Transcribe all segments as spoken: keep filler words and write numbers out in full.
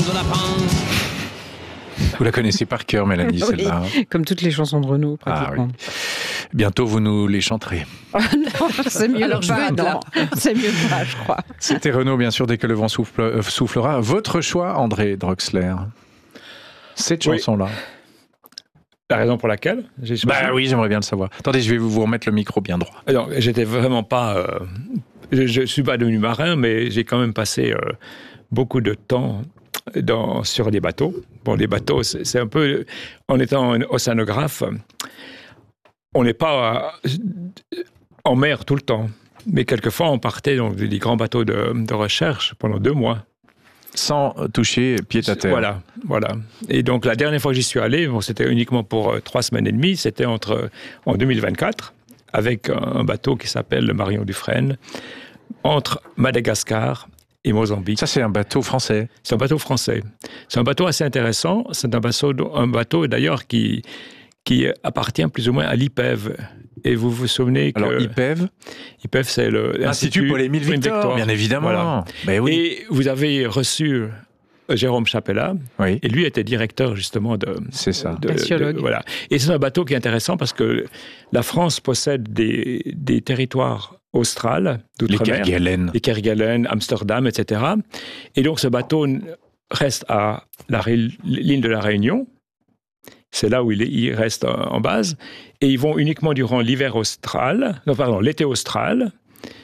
Vous la connaissez par cœur, Mélanie, oui, celle-là. Comme toutes les chansons de Renaud, pratiquement. Ah, oui. Bientôt, vous nous les chanterez. Oh non, c'est mieux Alors, pas, je veux, non. C'est mieux pas, je crois. C'était Renaud, bien sûr, dès que le vent souffle, euh, soufflera. Votre choix, André Droxler, cette Oui. chanson-là. La raison pour laquelle j'ai choisi. Bah oui, j'aimerais bien le savoir. Attendez, je vais vous remettre le micro bien droit. Alors, j'étais vraiment pas... Euh, je ne suis pas devenu marin, mais j'ai quand même passé euh, beaucoup de temps dans, sur des bateaux. Bon, les bateaux, c'est, c'est un peu... En étant un océanographe, on n'est pas euh, en mer tout le temps. Mais quelquefois, on partait dans des grands bateaux de, de recherche pendant deux mois. Sans toucher pied à terre. Voilà, voilà. Et donc, la dernière fois que j'y suis allé, bon, c'était uniquement pour euh, trois semaines et demie. C'était entre, en deux mille vingt-quatre, avec un, un bateau qui s'appelle le Marion Dufresne, entre Madagascar et Mozambique. Ça, c'est un bateau français. C'est un bateau français. C'est un bateau assez intéressant. C'est un bateau, un bateau d'ailleurs, qui, qui appartient plus ou moins à l'I P E V. Et vous vous souvenez que... Alors, I P E V I P E V, c'est le... Institut Paul-Émile Victor, bien évidemment. Voilà. Ben oui. Et vous avez reçu Jérôme Chapella, Oui. et lui était directeur justement de... C'est ça. de- Glaciologue. de- voilà. Et c'est un bateau qui est intéressant parce que la France possède des, des territoires australes, Les d'outre-mer, Kerguelen. les Kerguelen, Amsterdam, et cetera. Et donc ce bateau reste à la, Ré- l'île de la Réunion. C'est là où il, est, il reste en, en base. Et ils vont uniquement durant l'hiver austral, non pardon, l'été austral,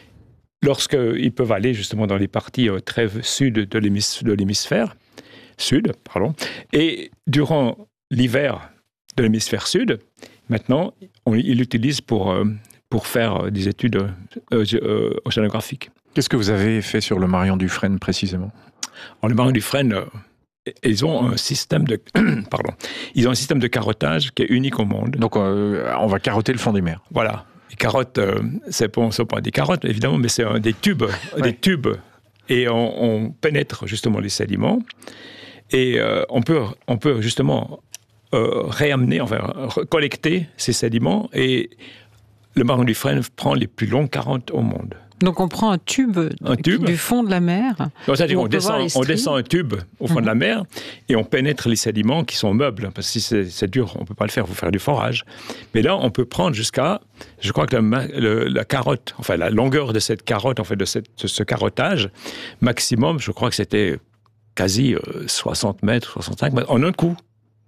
lorsqu'ils peuvent aller justement dans les parties euh, très sud de, l'hémis- de l'hémisphère sud, pardon. Et durant l'hiver de l'hémisphère sud, maintenant, on, ils l'utilisent pour, euh, pour faire des études euh, euh, océanographiques. Qu'est-ce que vous avez fait sur le Marion Dufresne, précisément? Alors, le Marion Dufresne, euh, ils ont un système de, pardon, ils ont un système de carottage qui est unique au monde. Donc, euh, on va carotter le fond des mers. Voilà. Les carottes, euh, c'est pas, c'est pas des carottes, évidemment, mais c'est un, des tubes. Ouais. Des tubes. Et on, on pénètre justement les sédiments. Et euh, on, peut, on peut justement euh, réamener, enfin, collecter ces sédiments. Et le Marion Dufresne prend les plus longues carottes au monde. Donc on prend un tube, Un tube. du fond de la mer. Donc, c'est-à-dire Où on, on peut voir descend, les on streams. descend un tube au fond Mhm. de la mer et on pénètre les sédiments qui sont meubles. Parce que si c'est, c'est dur, on ne peut pas le faire, il faut faire du forage. Mais là, on peut prendre jusqu'à, je crois que la, ma- le- la carotte, enfin la longueur de cette carotte, en fait, de, cette, de ce carottage, maximum, je crois que c'était quasi euh, soixante mètres, soixante-cinq mètres, en un coup.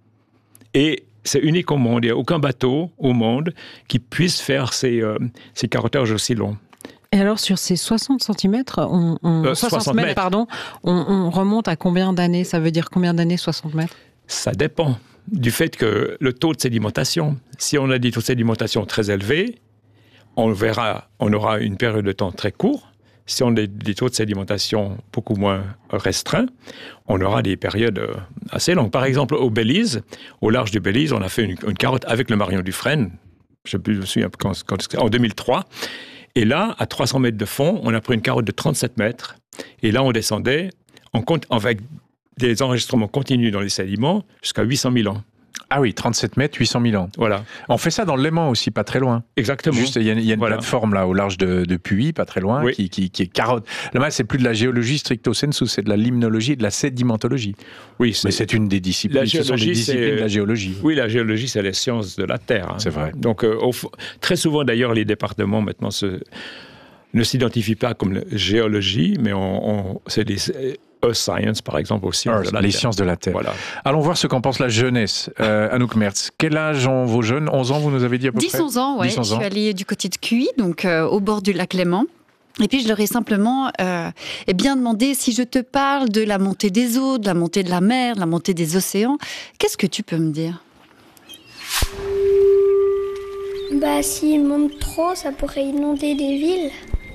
Et c'est unique au monde. Il n'y a aucun bateau au monde qui puisse faire ces, euh, ces carottages aussi longs. Et alors sur ces soixante centimètres, on, on, Euh, soixante soixante mètres, mètres. pardon, on, on remonte à combien d'années? Ça veut dire combien d'années soixante mètres? Ça dépend du fait que le taux de sédimentation, si on a des taux de sédimentation très élevés, on verra, on aura une période de temps très courte. Si on a des taux de sédimentation beaucoup moins restreints, on aura des périodes euh, assez longues. Par exemple, au Belize, au large du Belize, on a fait une, une carotte avec le Marion Dufresne, je me souviens quand, quand, en deux mille trois. Et là, à trois cents mètres de fond, on a pris une carotte de trente-sept mètres. Et là, on descendait en, avec des enregistrements continus dans les sédiments jusqu'à huit cent mille ans. Ah oui, trente-sept mètres, huit cent mille ans. Voilà. On fait ça dans le Léman aussi, pas très loin. Exactement. Juste, il y a, il y a une Voilà. plateforme là, au large de, de Puy, pas très loin, Oui. qui, qui, qui est carotte. Là, c'est plus de la géologie stricto sensu, c'est de la limnologie et de la sédimentologie. Oui, c'est, Mais c'est une des disciplines, La ce sont des géologie, disciplines c'est- de la géologie. oui, la géologie, c'est les sciences de la Terre. hein. C'est vrai. Donc, euh, au fo- très souvent, d'ailleurs, les départements maintenant se, ne s'identifient pas comme la géologie, mais on, on- c'est des Earth Science, par exemple, aux sciences Earth, de la les Terre. sciences de la Terre. Voilà. Allons voir ce qu'en pense la jeunesse. Euh, Anouk Mertz, quel âge ont vos jeunes? onze ans, vous nous avez dit à peu dix près onze ans, ouais. dix onze Je ans. suis allée du côté de Cuy, donc euh, au bord du lac Léman. Et puis je leur ai simplement euh, eh bien demandé, si je te parle de la montée des eaux, de la montée de la mer, de la montée des océans, qu'est-ce que tu peux me dire? Bah, s'il monte trop, ça pourrait inonder des villes.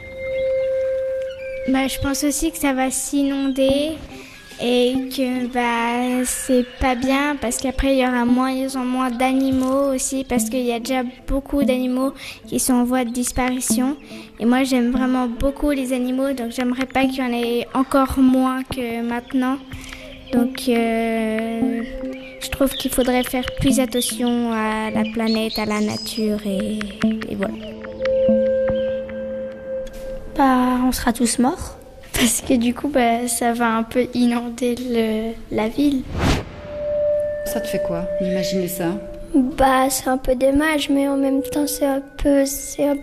Bah, je pense aussi que ça va s'inonder et que bah, c'est pas bien parce qu'après il y aura moins en moins d'animaux aussi parce qu'il y a déjà beaucoup d'animaux qui sont en voie de disparition. Et moi j'aime vraiment beaucoup les animaux, donc j'aimerais pas qu'il y en ait encore moins que maintenant. Donc euh, je trouve qu'il faudrait faire plus attention à la planète, à la nature et, et voilà. Bah, on sera tous morts. parce que du coup, bah, ça va un peu inonder le, la ville. Ça te fait quoi d'imaginer ça? Bah, c'est un peu dommage, mais en même temps, c'est un peu, c'est un